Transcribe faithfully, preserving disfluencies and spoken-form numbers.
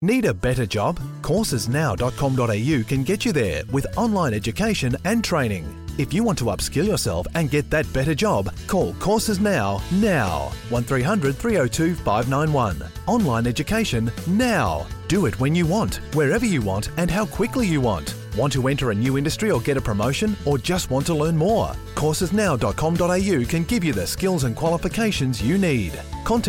Need a better job? courses now dot com dot a u can get you there with online education and training. If you want to upskill yourself and get that better job, call Courses Now, now. one three hundred, three oh two, five nine one. Online education now. Do it when you want, wherever you want and how quickly you want. Want to enter a new industry or get a promotion, or just want to learn more? courses now dot com dot a u can give you the skills and qualifications you need. Contact